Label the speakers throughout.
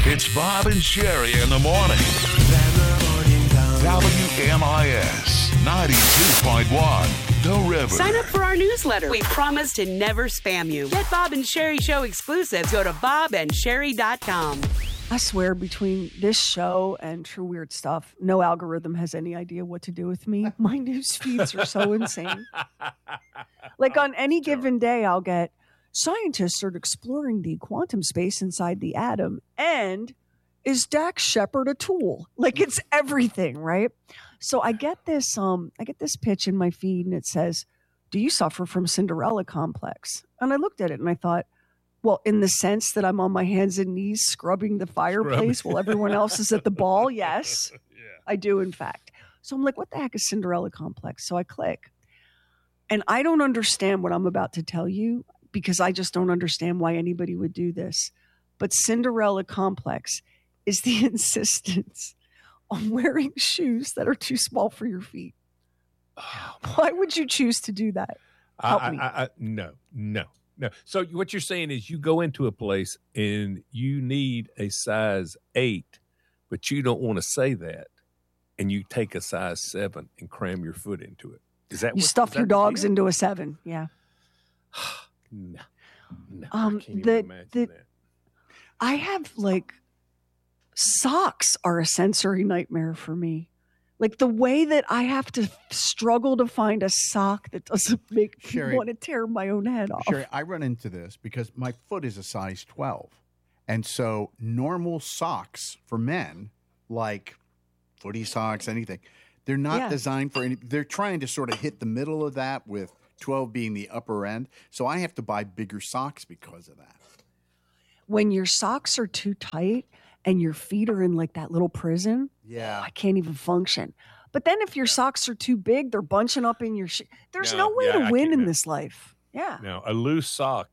Speaker 1: It's Bob and Sherry in the morning. WMIS 92.1, The River.
Speaker 2: Sign up for our newsletter. We promise to never spam you. Get Bob and Sherry Show exclusives. Go to bobandsherry.com.
Speaker 3: I swear, between this show and True Weird Stuff, no algorithm has any idea what to do with me. My news feeds are so insane. Like on any given day, I'll get scientists are exploring the quantum space inside the atom, and is Dax Shepard a tool? Like it's everything, right? So I get this pitch in my feed, and it says, "Do you suffer from Cinderella complex?" And I looked at it and I thought, well, in the sense that I'm on my hands and knees scrubbing the fireplace while everyone else is at the ball, yes, yeah. I do, in fact. So I'm like, what the heck is Cinderella complex? So I click. And I don't understand what I'm about to tell you because I just don't understand why anybody would do this. But Cinderella complex is the insistence on wearing shoes that are too small for your feet. Oh, why would you choose to do that? Help me.
Speaker 4: No. So what you're saying is you go into a place and you need a size 8, but you don't want to say that, and you take a size 7 and cram your foot into it. Is that
Speaker 3: you stuff your dogs into a 7? Yeah.
Speaker 4: No. I can't even imagine that.
Speaker 3: I have socks are a sensory nightmare for me. Like the way that I have to struggle to find a sock that doesn't make me want to tear my own head off.
Speaker 5: Sherry, I run into this because my foot is a size 12. And so normal socks for men, like footy socks, anything, they're not designed for any. They're trying to sort of hit the middle of that with 12 being the upper end. So I have to buy bigger socks because of that.
Speaker 3: When your socks are too tight and your feet are in like that little prison, I can't even function. But then if your socks are too big, they're bunching up in your shoe. There's no way to win in this life. Yeah.
Speaker 4: No, a loose sock,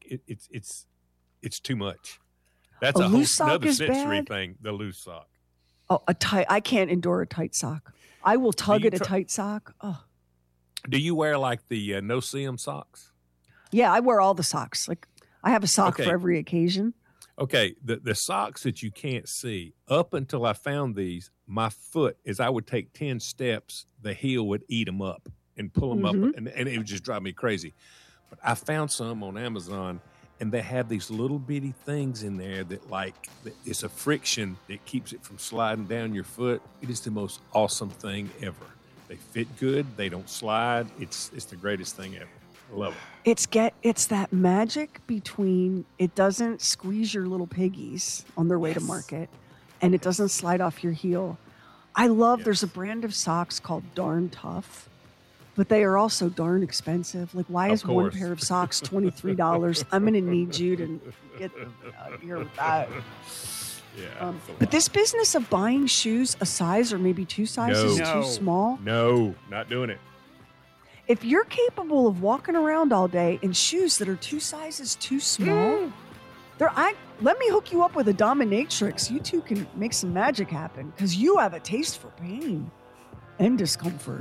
Speaker 4: it's too much. That's a
Speaker 3: loose
Speaker 4: whole another
Speaker 3: is
Speaker 4: sensory
Speaker 3: bad.
Speaker 4: thing, the loose sock.
Speaker 3: Oh, I can't endure a tight sock. I will tug at a tight sock. Oh.
Speaker 4: Do you wear like the no-seam socks?
Speaker 3: Yeah, I wear all the socks. Like I have a sock for every occasion.
Speaker 4: Okay, the socks that you can't see, up until I found these, my foot, as I would take 10 steps, the heel would eat them up and pull them up, and it would just drive me crazy. But I found some on Amazon, and they have these little bitty things in there that it's a friction that keeps it from sliding down your foot. It is the most awesome thing ever. They fit good. They don't slide. It's the greatest thing ever. I love it.
Speaker 3: It's that magic between it doesn't squeeze your little piggies on their way to market, and it doesn't slide off your heel. I love. There's a brand of socks called Darn Tough, but they are also darn expensive. Like, why is one pair of socks $23? I'm going to need you to get out of here with that.
Speaker 4: Yeah,
Speaker 3: but this business of buying shoes a size or maybe 2 sizes too small.
Speaker 4: No, not doing it.
Speaker 3: If you're capable of walking around all day in shoes that are 2 sizes too small, let me hook you up with a dominatrix. You two can make some magic happen because you have a taste for pain and discomfort.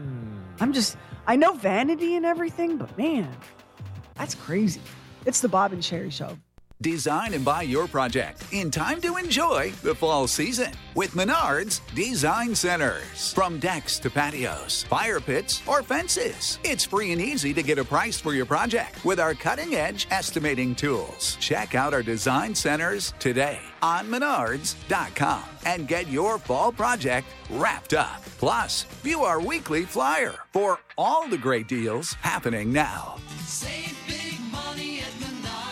Speaker 3: I know vanity and everything, but man, that's crazy. It's the Bob and Sherry Show.
Speaker 6: Design and buy your project in time to enjoy the fall season with Menards Design Centers. From decks to patios, fire pits, or fences, it's free and easy to get a price for your project with our cutting-edge estimating tools. Check out our design centers today on Menards.com and get your fall project wrapped up. Plus, view our weekly flyer for all the great deals happening now.
Speaker 7: Save big money at Menards.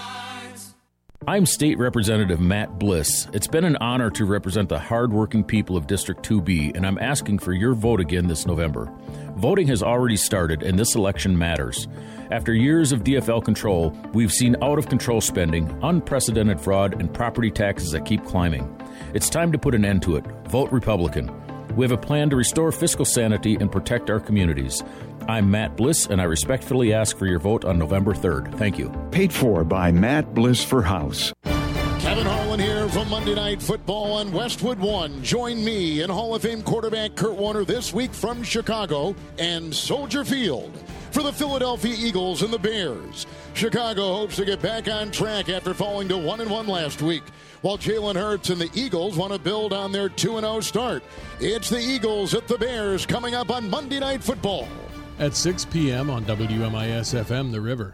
Speaker 8: I'm State Representative Matt Bliss. It's been an honor to represent the hardworking people of District 2B, and I'm asking for your vote again this November. Voting has already started, and this election matters. After years of DFL control, we've seen out-of-control spending, unprecedented fraud, and property taxes that keep climbing. It's time to put an end to it. Vote Republican. We have a plan to restore fiscal sanity and protect our communities. I'm Matt Bliss, and I respectfully ask for your vote on November 3rd. Thank you.
Speaker 9: Paid for by Matt Bliss for House.
Speaker 10: Kevin Harlan here from Monday Night Football on Westwood One. Join me and Hall of Fame quarterback Kurt Warner this week from Chicago and Soldier Field for the Philadelphia Eagles and the Bears. Chicago hopes to get back on track after falling to 1-1 last week, while Jalen Hurts and the Eagles want to build on their 2-0 start. It's the Eagles at the Bears coming up on Monday Night Football.
Speaker 11: At 6 p.m. on WMIS-FM, The River.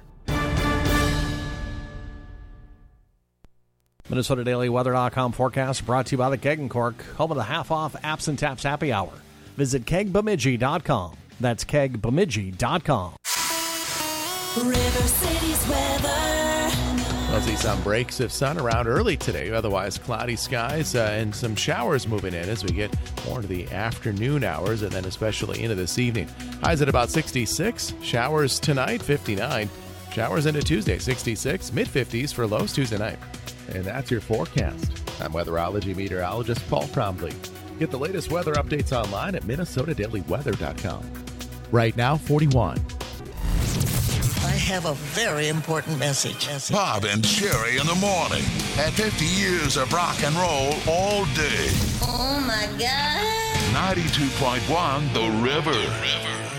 Speaker 12: MinnesotaDailyWeather.com forecast brought to you by the Keg & Cork, home of the half-off Apps and Taps Happy Hour. Visit KegBemidji.com. That's KegBemidji.com.
Speaker 13: River City's weather.
Speaker 14: We'll see some breaks of sun around early today. Otherwise, cloudy skies and some showers moving in as we get more into the afternoon hours and then especially into this evening. Highs at about 66. Showers tonight, 59. Showers into Tuesday, 66. Mid-50s for lows Tuesday night. And that's your forecast. I'm weatherology meteorologist Paul Trombley. Get the latest weather updates online at MinnesotaDailyWeather.com. Right now, 41.
Speaker 15: I have a very important message.
Speaker 1: Bob and Sherry in the morning. At 50 years of rock and roll all day.
Speaker 15: Oh, my God.
Speaker 1: 92.1 The River.